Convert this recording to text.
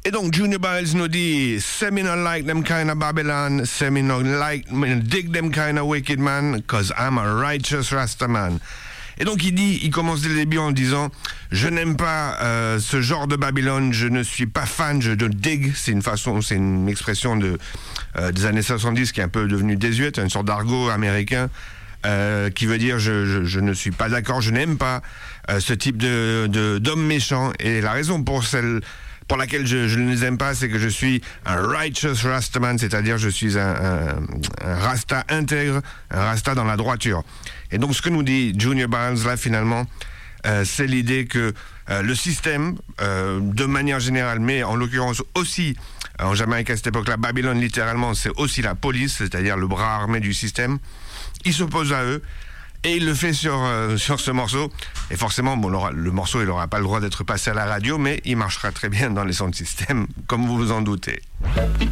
Et donc Junior Byles nous dit, say me not like them kind of Babylon, say me not like, me dig them kind of wicked man, cause I'm a righteous Rastaman. Et donc il commence dès le début en disant, je n'aime pas ce genre de Babylone, je ne suis pas fan, je dig, c'est une expression des années 70 qui est un peu devenue désuète, une sorte d'argot américain. Qui veut dire je ne suis pas d'accord, je n'aime pas ce type d'homme méchant. Et la raison pour laquelle je ne les aime pas, c'est que je suis un righteous Rastaman, c'est-à-dire je suis un Rasta intègre, un Rasta dans la droiture. Et donc ce que nous dit Junior Byles là finalement, c'est l'idée que le système, de manière générale, mais en l'occurrence aussi en Jamaïque à cette époque-là, Babylone littéralement, c'est aussi la police, c'est-à-dire le bras armé du système. Il s'oppose à eux et il le fait sur ce morceau. Et forcément, le morceau, il n'aura pas le droit d'être passé à la radio, mais il marchera très bien dans les sons de système, comme vous vous en doutez.